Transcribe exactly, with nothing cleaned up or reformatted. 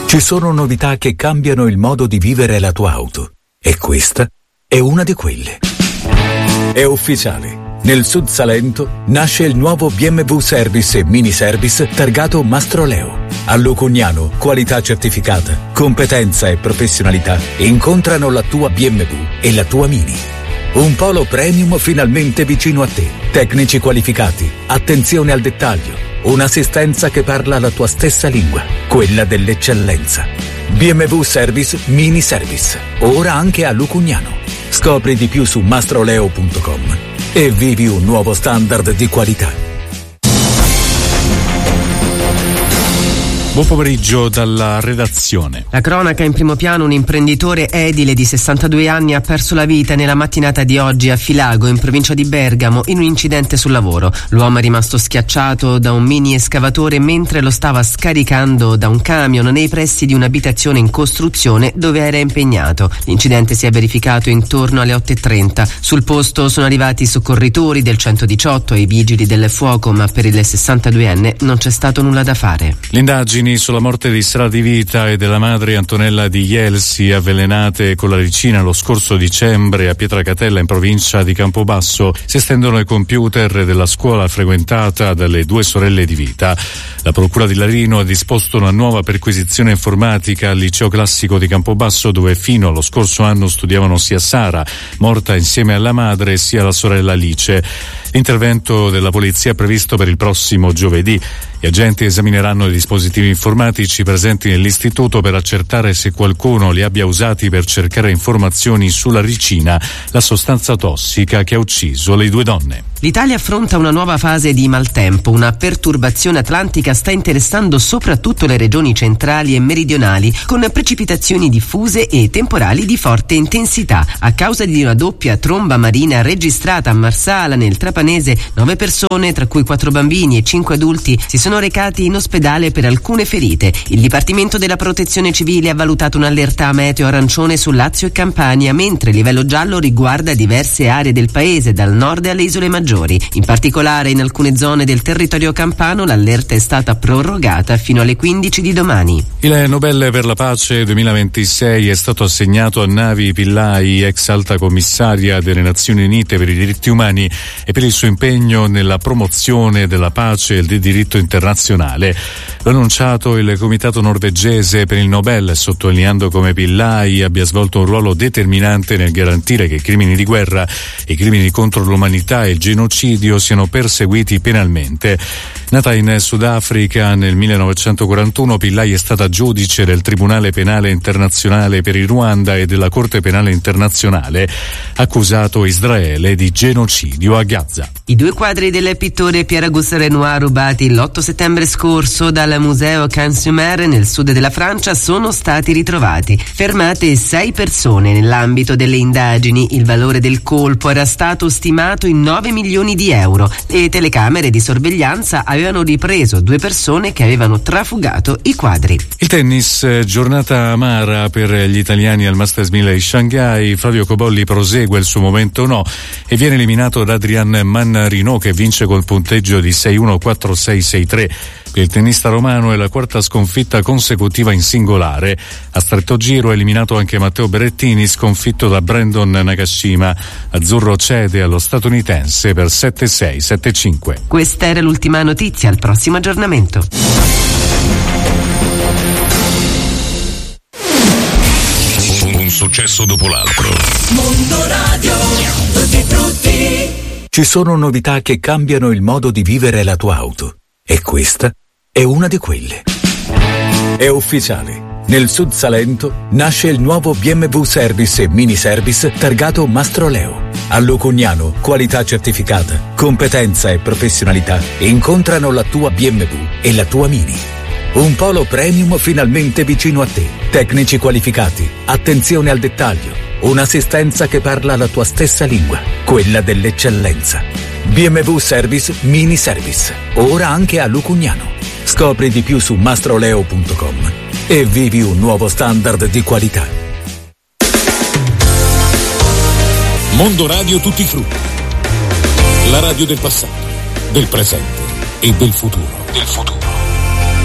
Ci sono novità che cambiano il modo di vivere la tua auto e questa è una di quelle. È ufficiale. Nel Sud Salento nasce il nuovo B M W Service e Mini Service targato Mastroleo. A Lucugnano, qualità certificata, competenza e professionalità incontrano la tua B M W e la tua Mini. Un polo premium finalmente vicino a te. Tecnici qualificati, attenzione al dettaglio, un'assistenza che parla la tua stessa lingua, quella dell'eccellenza. B M W Service Mini Service, ora anche a Lucugnano. Scopri di più su mastroleo punto com e vivi un nuovo standard di qualità. Buon pomeriggio dalla redazione. La cronaca in primo piano: un imprenditore edile di sessantadue anni ha perso la vita nella mattinata di oggi a Filago, in provincia di Bergamo, in un incidente sul lavoro. L'uomo è rimasto schiacciato da un mini escavatore mentre lo stava scaricando da un camion nei pressi di un'abitazione in costruzione dove era impegnato. L'incidente si è verificato intorno alle otto e trenta. Sul posto sono arrivati i soccorritori del centodiciotto e i vigili del fuoco, ma per il sessantaduenne non c'è stato nulla da fare. L'indagine sulla morte di Sara Di Vita e della madre Antonella Di Ielsi, avvelenate con la ricina lo scorso dicembre a Pietracatella in provincia di Campobasso, si estendono ai computer della scuola frequentata dalle due sorelle Di Vita. La procura di Larino ha disposto una nuova perquisizione informatica al liceo classico di Campobasso, dove fino allo scorso anno studiavano sia Sara, morta insieme alla madre, sia la sorella Alice. L'intervento della polizia è previsto per il prossimo giovedì. Gli agenti esamineranno i dispositivi informatici presenti nell'istituto per accertare se qualcuno li abbia usati per cercare informazioni sulla ricina, la sostanza tossica che ha ucciso le due donne. L'Italia affronta una nuova fase di maltempo. Una perturbazione atlantica sta interessando soprattutto le regioni centrali e meridionali, con precipitazioni diffuse e temporali di forte intensità. A causa di una doppia tromba marina registrata a Marsala, nel Trapanese, nove persone, tra cui quattro bambini e cinque adulti, si sono recati in ospedale per alcune ferite. Il Dipartimento della Protezione Civile ha valutato un'allerta meteo arancione su Lazio e Campania, mentre il livello giallo riguarda diverse aree del paese, dal nord alle isole maggiori. In particolare, in alcune zone del territorio campano l'allerta è stata prorogata fino alle quindici di domani. Il Nobel per la pace duemilaventisei è stato assegnato a Navi Pillai, ex alta commissaria delle Nazioni Unite per i diritti umani, e per il suo impegno nella promozione della pace e del diritto internazionale. L'ha annunciato il comitato norvegese per il Nobel, sottolineando come Pillai abbia svolto un ruolo determinante nel garantire che i crimini di guerra, i crimini contro l'umanità e il genocidio siano perseguiti penalmente. Nata in Sudafrica nel millenovecentoquarantuno, Pillai è stata giudice del Tribunale Penale Internazionale per il Ruanda e della Corte Penale Internazionale, accusato Israele di genocidio a Gaza. I due quadri del pittore Pierre-Auguste Renoir, rubati l'otto settembre scorso dal Museo Cansumer nel sud della Francia, sono stati ritrovati. Fermate sei persone nell'ambito delle indagini. Il valore del colpo era stato stimato in nove milioni di euro. Le telecamere di sorveglianza avevano ripreso due persone che avevano trafugato i quadri. Il tennis, giornata amara per gli italiani al Masters mille di Shanghai. Flavio Cobolli prosegue il suo momento no e viene eliminato da Adrian Mannarino, che vince col punteggio di sei uno quattro sei sei tre. Per il tennista romano è la quarta sconfitta consecutiva in singolare. A stretto giro è eliminato anche Matteo Berrettini, sconfitto da Brandon Nakashima. Azzurro cede allo statunitense per sette sei sette cinque. Questa era l'ultima notizia, al prossimo aggiornamento. Un successo dopo l'altro. Mondo Radio, tutti frutti. Ci sono novità che cambiano il modo di vivere la tua auto e questa è una di quelle. È ufficiale. Nel Sud Salento nasce il nuovo B M W Service e Mini Service targato Mastroleo. A Lucugnano, qualità certificata, competenza e professionalità incontrano la tua B M W e la tua Mini. Un polo premium finalmente vicino a te. Tecnici qualificati, attenzione al dettaglio, un'assistenza che parla la tua stessa lingua, quella dell'eccellenza. B M W Service Mini Service, ora anche a Lucugnano. Scopri di più su mastroleo punto com e vivi un nuovo standard di qualità. Mondo Radio tutti frutti. La radio del passato, del presente e del futuro. Del futuro.